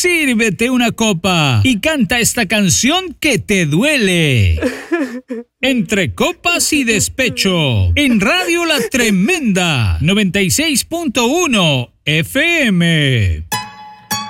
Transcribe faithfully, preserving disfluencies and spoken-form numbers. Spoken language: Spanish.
Sírvete una copa y canta esta canción que te duele. Entre copas y despecho, en Radio La Tremenda, noventa y seis punto uno F M.